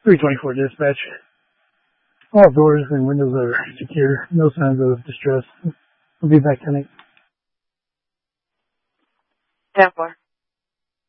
324 dispatch. All doors and windows are secure. No signs of distress. I'll be back tonight. 10-4.